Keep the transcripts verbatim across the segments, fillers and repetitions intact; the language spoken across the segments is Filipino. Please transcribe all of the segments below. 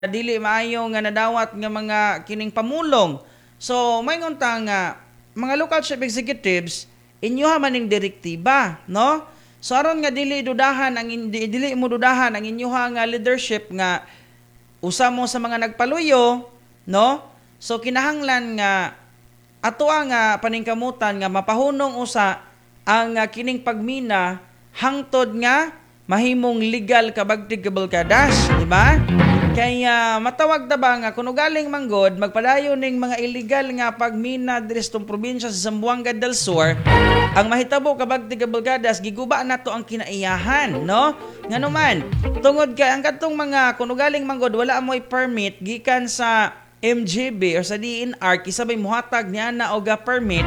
dili maayo nga nadawat nga mga kining pamulong. So may ngunta nga mga local chief executives inyo ha maning direktiba, no? So aron nga dili dudahan ang dili, dili mo dudahan ang inyoha nga leadership nga usa mo sa mga nagpaluyo, no? So kinahanglan nga ato nga paningkamutan nga mapahunong usa ang uh, kining pagmina hangtod nga mahimong legal kabagtig kabalkadas, di ba? Kaya matawag ta ba nga kuno galing manggod magpadayon ning mga illegal nga pagmina diri sa probinsya sa Zamboanga del Sur, ang mahitabo kabagtig kabalkadas giguba nato ang kinaiyahan, no? Ngano man tungod kay ang kadtong mga kuno galing manggod wala amoy permit gikan sa M G B or sa D N R kisabay muhatag niya na og permit.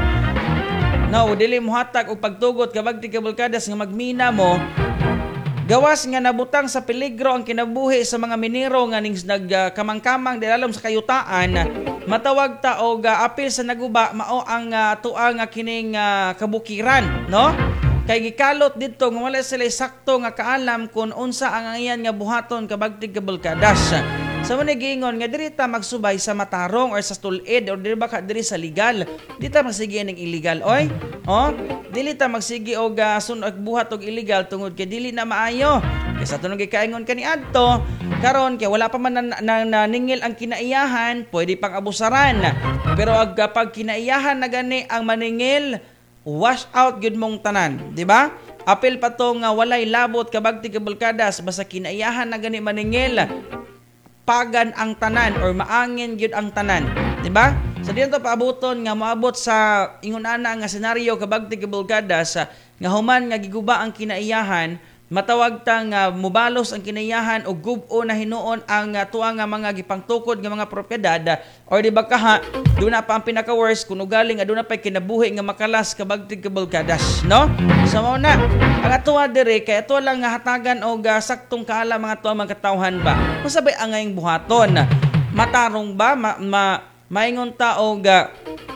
No, dili muhatag og pagtugot kabagtig kabalkadas nga magmina mo. Gawas nga nabutang sa peligro ang kinabuhi sa mga minero nga ning nagkamang-kamang uh, dilalom sa kayutaan, matawag ta og uh, apil sa naguba mao ang uh, tuang nga uh, kining uh, kabukiran, no? Kay gikalot didto nga wala sila sakto nga kaalam kung unsa ang iyan nga buhaton kabagtig kabalkadas. Sa man giingon nga diri ta magsubay sa matarong or sa tulid or diri ba ka diri sa legal, di ta magsige ning illegal oy. Oh, dili ta magsige og uh, sunod buhat og illegal tungod kay dili na maayo. Kay sa tunog gikaingon kani adto, karon kay wala pa man na, na, na ningil ang kinaiyahan, pwede pang abusaran. Pero ag kapag kinaiyahan na gani ang maningil, wash out gud mong tanan, di ba? Apil pa to nga walay labot kabagtig kabalkadas basta kinaiyahan na gani maningil, pagan ang tanan or maangin gyud ang tanan, di ba? Sa so, dito paabuton nga moabot sa ingon ana nga senaryo kabagtig kabalkadas nga human nga giguba ang kinaiyahan, matawag ta nga mubalos ang kinaiyahan og gub-o na hinuon ang uh, tuwa nga mga gipangtukod nga mga propiedad or di ba kaha duna pa ang pinaka worst kuno galing aduna pa kinabuhi nga makalas kabagtig kabalkadas, no? So mao na ang atuwa dire kay ato lang nga hatagan og uh, saktong kaala mga tuwa mga katawhan ba kung sabay ang ngayong buhaton matarong ba ma, ma maingon ta og uh,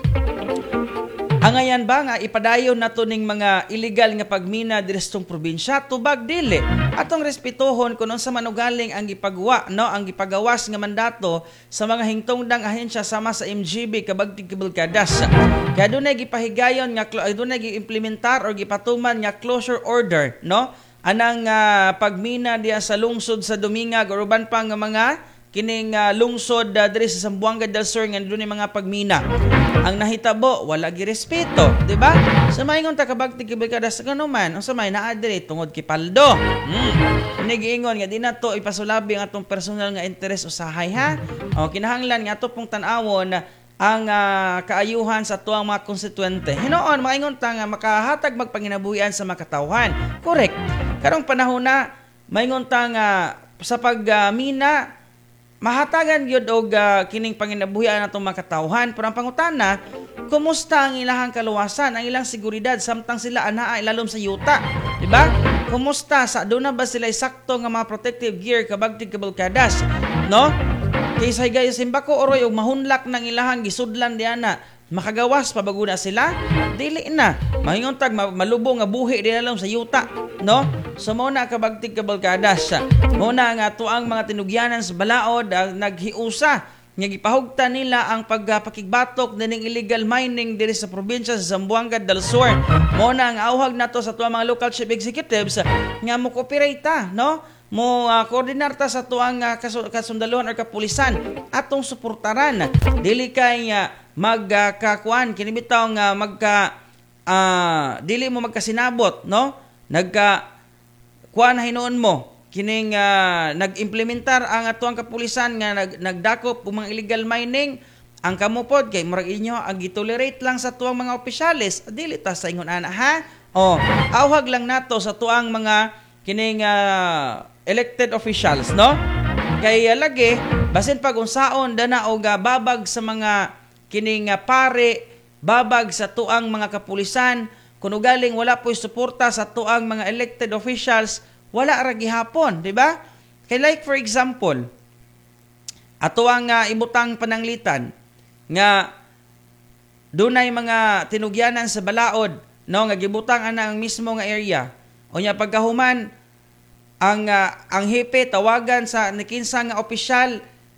angayan ba nga ipadayon nato ning mga illegal nga pagmina diri sa probinsya tubag dili atong respetuhon kun unsa man ugaling ang gipagawa, no, ang gipagawas nga mandato sa mga hingtungdang ahensya sama sa M G B kabagtig kabalkadas. Kaya dunay gipahigayon nga dunay giimplementar or gipatuman nga closure order, no, anang uh, pagmina diya sa lungsod sa Dumingag or uban pa nga mga kining uh, lungsod uh, diri sa Zamboanga del Sur nga dunay mga pagmina. Ang nahitabo wala gi respeto, di ba? Sa maingon ta kabagtig kabalkadas ngano man, unsa may naa diri tungod kay paldo. Hmm. Nigiingon nga di nato ipasulabi ang atong personal nga interes usahay ha. O kinahanglan nga ato pong tan-awon ang uh, kaayuhan sa tuang mga konstituente. Hinoon maingon ta nga makahatag magpanginabuhian sa makatawhan. Correct. Karong panahon na maingon ta nga sa pagmina uh, mahatagan gyud og uh, kining panginabuhian atong makatawhan, pero ang pangutana, kumusta ang ilahang kaluwasan, ang ilang seguridad samtang sila anaa ilalom sa yuta, di ba? Kumusta sa aduna ba sila sakto nga mga protective gear kabagtig kabalkadas, no? Kaysa higay simbako oroy og mahunlak ng ilahang gisudlan diana, makagawas pa bago na sila? Dili na. Mahingon tag malubong nga buhi dilalom sa yuta, no? So mo na kabagtig kabalkadas. Mo na nga tuang mga tinugyanan sa balaod uh, naghiusa nga gipahugta nila ang pagpakigbatok dining illegal mining diri sa probinsya sa Zamboanga del Sur. Mo na nga awhag nato sa tuang mga local chief executives nga mo cooperate ta, no? Mo uh, koordinar ta sa tuang uh, kasundaluhan or kapulisan atong suportaran. Dili kay uh, magkakuan uh, kinibitaw nga magka uh, dili mo magkasinabot, no? Nagka kuan hinuon mo kining uh, nag-implementar ang atuang kapulisan nga nag, nagdakop og mga illegal mining ang kamupod kay murag inyo ang gitolerate lang sa tuang mga opisyales dili ta sa ingon ana ha. Oh, awhag lang nato sa tuang mga kining uh, elected officials, no? Kay uh, lagi basin pag unsaon dana og uh, babag sa mga kining uh, pare, babag sa tuang mga kapulisan. Kung galing wala po'y suporta sa tuang mga elected officials, wala ra gihapon, di ba? Kay like for example, ato ang uh, ibutang pananglitan nga dunay mga tinugyanan sa balaod, no, nga gibutang ana ang mismo nga area. O nya pagkahuman ang uh, ang hepe tawagan sa nikinsa nga opisyal